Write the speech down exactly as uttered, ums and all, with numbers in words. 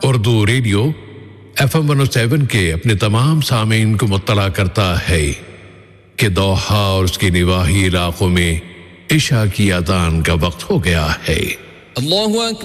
Urdu radio F M one O seven के अपने तमाम सामीन को मुत्तला करता है कि दोहा और उसके निवाही इलाकों में इशा की अज़ान का वक्त हो गया है। अल्लाहु